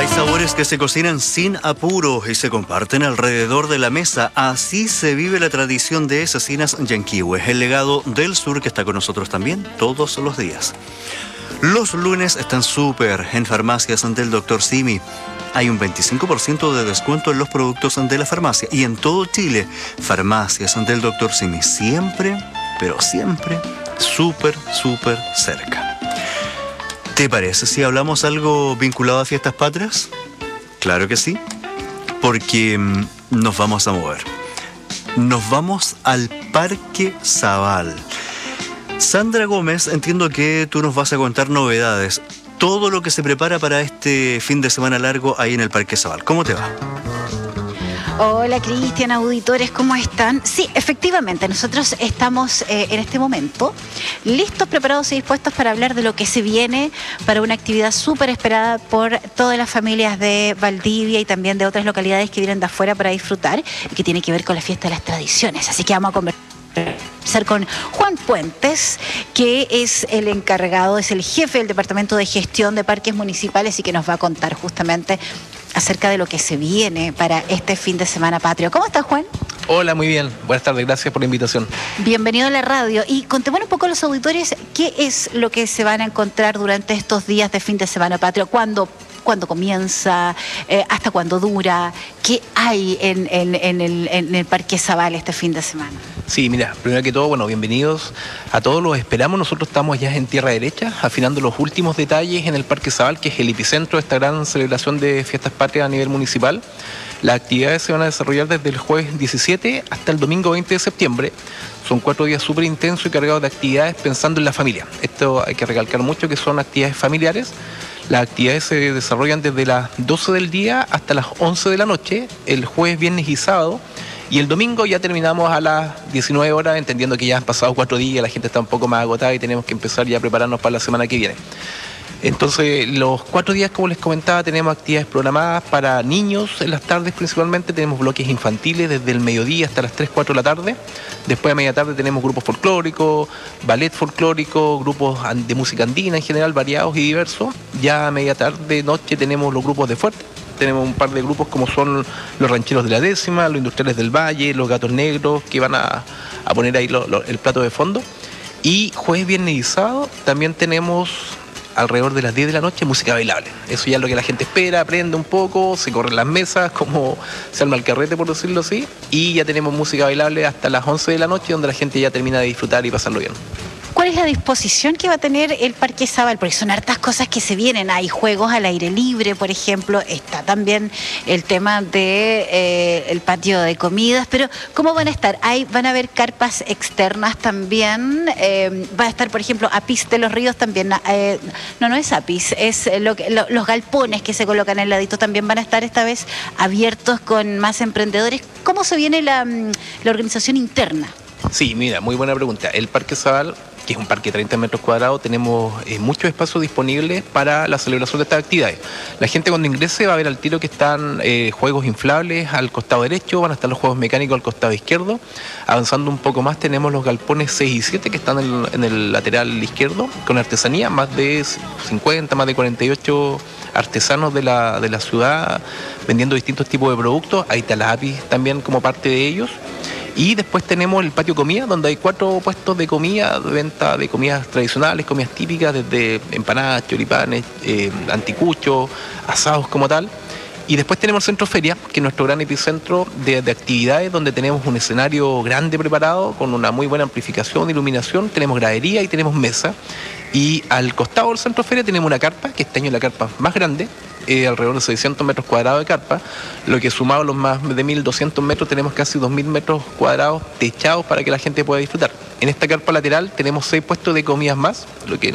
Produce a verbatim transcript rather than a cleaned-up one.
Hay sabores que se cocinan sin apuro y se comparten alrededor de la mesa. Así se vive la tradición de Cecinas Yanquihue, el legado del sur que está con nosotros también todos los días. Los lunes están súper en farmacias del doctor Simi. Hay un veinticinco por ciento de descuento en los productos de la farmacia. Y en todo Chile, farmacias del doctor Simi. Siempre, pero siempre, súper, súper cerca. ¿Te parece si hablamos algo vinculado a fiestas patrias? Claro que sí, porque mmm, nos vamos a mover. Nos vamos al Parque Zabal. Sandra Gómez, entiendo que tú nos vas a contar novedades. Todo lo que se prepara para este fin de semana largo ahí en el Parque Zabal. ¿Cómo te va? Hola Cristian, auditores, ¿cómo están? Sí, efectivamente, nosotros estamos eh, en este momento listos, preparados y dispuestos para hablar de lo que se viene para una actividad súper esperada por todas las familias de Valdivia y también de otras localidades que vienen de afuera para disfrutar y que tiene que ver con la fiesta de las tradiciones. Así que vamos a conversar con Juan Puentes, que es el encargado, es el jefe del Departamento de Gestión de Parques Municipales y que nos va a contar justamente acerca de lo que se viene para este fin de semana patrio. ¿Cómo estás, Juan? Hola, muy bien. Buenas tardes, gracias por la invitación. Bienvenido a la radio. Y contémonos un poco a los auditores qué es lo que se van a encontrar durante estos días de fin de semana patrio. ¿Cuándo, cuándo comienza? Eh, ¿Hasta cuándo dura? ¿Qué hay en, en, en, el, en el Parque Zabal este fin de semana? Sí, mira, primero que todo, bueno, bienvenidos a todos, los esperamos. Nosotros estamos ya en tierra derecha, afinando los últimos detalles en el Parque Zabal, que es el epicentro de esta gran celebración de fiestas patrias a nivel municipal. Las actividades se van a desarrollar desde el jueves diecisiete hasta el domingo veinte de septiembre. Son cuatro días súper intensos y cargados de actividades pensando en la familia. Esto hay que recalcar mucho que son actividades familiares. Las actividades se desarrollan desde las doce del día hasta las once de la noche, el jueves, viernes y sábado. Y el domingo ya terminamos a las diecinueve horas, entendiendo que ya han pasado cuatro días, la gente está un poco más agotada y tenemos que empezar ya a prepararnos para la semana que viene. Entonces, los cuatro días, como les comentaba, tenemos actividades programadas para niños en las tardes principalmente. Tenemos bloques infantiles desde el mediodía hasta las tres, cuatro de la tarde. Después, a media tarde, tenemos grupos folclóricos, ballet folclórico, grupos de música andina en general, variados y diversos. Ya a media tarde, noche, tenemos los grupos de fuerte. Tenemos un par de grupos como son los rancheros de la décima, los industriales del valle, los gatos negros, que van a, a poner ahí lo, lo, el plato de fondo. Y jueves, viernes y sábado también tenemos alrededor de las diez de la noche música bailable. Eso ya es lo que la gente espera, aprende un poco, se corren las mesas, como se arma el carrete, por decirlo así. Y ya tenemos música bailable hasta las once de la noche, donde la gente ya termina de disfrutar y pasarlo bien. ¿Cuál es la disposición que va a tener el Parque Zabal? Porque son hartas cosas que se vienen. Hay juegos al aire libre, por ejemplo. Está también el tema del de, eh, el patio de comidas. Pero, ¿cómo van a estar? Hay, van a haber carpas externas también. Eh, va a estar, por ejemplo, Apis de los Ríos también. Eh, no, no es Apis. Es lo que, lo, los galpones que se colocan al ladito también van a estar esta vez abiertos con más emprendedores. ¿Cómo se viene la, la organización interna? Sí, mira, muy buena pregunta. El Parque Zabal, que es un parque de treinta metros cuadrados, tenemos eh, muchos espacios disponibles para la celebración de estas actividades. La gente cuando ingrese va a ver al tiro que están eh, juegos inflables al costado derecho, van a estar los juegos mecánicos al costado izquierdo. Avanzando un poco más tenemos los galpones seis y siete que están en el, en el lateral izquierdo, con artesanía, más de cincuenta, más de cuarenta y ocho artesanos de la, de la ciudad vendiendo distintos tipos de productos. Ahí está la Apis también como parte de ellos. Y después tenemos el patio comida, donde hay cuatro puestos de comida, de venta de comidas tradicionales, comidas típicas, desde empanadas, choripanes, eh, anticuchos, asados como tal. Y después tenemos el Centro Feria, que es nuestro gran epicentro de, de actividades, donde tenemos un escenario grande preparado, con una muy buena amplificación, iluminación, tenemos gradería y tenemos mesa. Y al costado del Centro Feria tenemos una carpa, que este año es la carpa más grande, eh, alrededor de seiscientos metros cuadrados de carpa, lo que sumado a los más de mil doscientos metros tenemos casi dos mil metros cuadrados techados para que la gente pueda disfrutar. En esta carpa lateral tenemos seis puestos de comidas más, lo que